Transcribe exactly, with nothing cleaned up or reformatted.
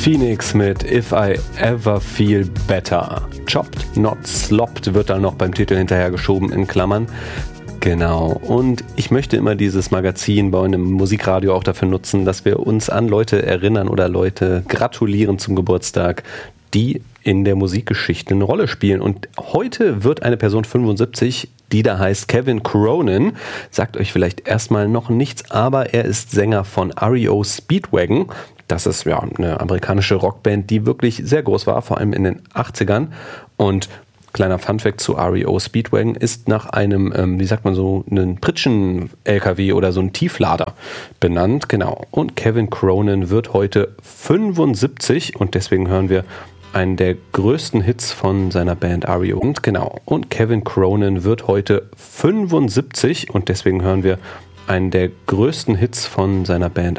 Phoenix mit If I Ever Feel Better. Chopped, not slopped wird dann noch beim Titel hinterhergeschoben in Klammern. Genau, und ich möchte immer dieses Magazin bei einem Musikradio auch dafür nutzen, dass wir uns an Leute erinnern oder Leute gratulieren zum Geburtstag, die in der Musikgeschichte eine Rolle spielen. Und heute wird eine Person fünfundsiebzig, die da heißt Kevin Cronin. Sagt euch vielleicht erstmal noch nichts, aber er ist Sänger von R E O Speedwagon. Das ist ja eine amerikanische Rockband, die wirklich sehr groß war, vor allem in den achtzigern. Und kleiner Funfact zu R E O Speedwagon ist nach einem, ähm, wie sagt man so, einen Pritschen-L K W oder so ein Tieflader benannt. Genau. Und Kevin Cronin wird heute fünfundsiebzig und deswegen hören wir einen der größten Hits von seiner Band R E O. Und genau. Und Kevin Cronin wird heute fünfundsiebzig und deswegen hören wir einen der größten Hits von seiner Band